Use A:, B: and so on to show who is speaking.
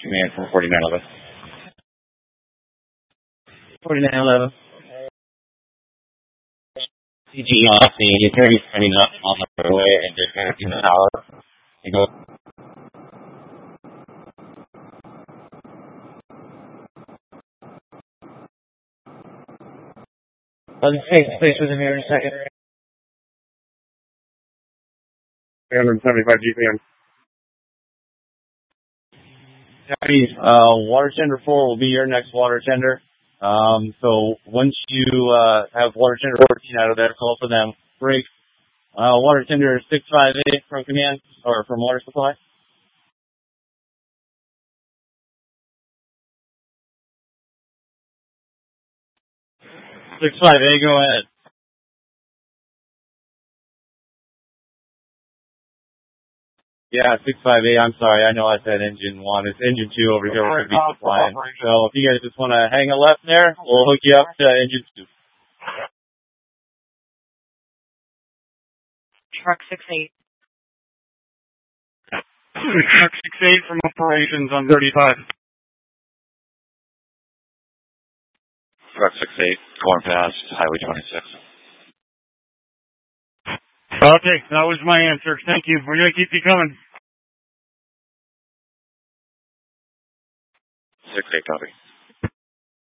A: command from 4911.
B: 4911.
A: CG off the attorney standing up on the roadway and just in the tower. You go.
B: I'll just take space with him here in a second.
A: 375 GPM.
B: Water tender 4 will be your next water tender. So once you have water tender 14 out of there, call for them. Break. Water tender 658 from command or from water supply. 658, go ahead. Yeah, 658, I'm sorry, I know I said engine 1. It's engine 2 over here. We're going to be supplying. So if you guys just want to hang a left there, we'll hook you up to engine 2.
C: Truck 68.
D: Truck 68 from operations on 35.
A: Truck 68, going past Highway 26.
D: Okay, that was my answer. Thank you. We're going to keep you coming.
A: 68, copy.